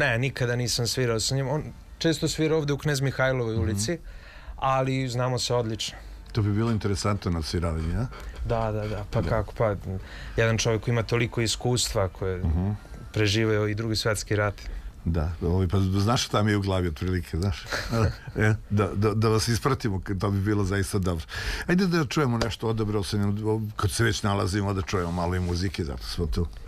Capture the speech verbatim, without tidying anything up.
Ne, nikada nisam svirao sa njim. On često svira ovde u Knez Mihajlovoj ulici, ali znamo se odlično. To bi bilo interesantno na sviravanje, ja? Da, da, da, pa kako, pa jedan čovjek koji ima toliko iskustva, koji je preživeo i drugi svjetski rat. Da, pa znaš šta mi je u glavi otprilike, znaš? Da vas ispratimo, to bi bilo zaista dobro. Ajde da čujemo nešto, odabrao sam, kad se već nalazimo, da čujemo malo i muzike, zato smo tu.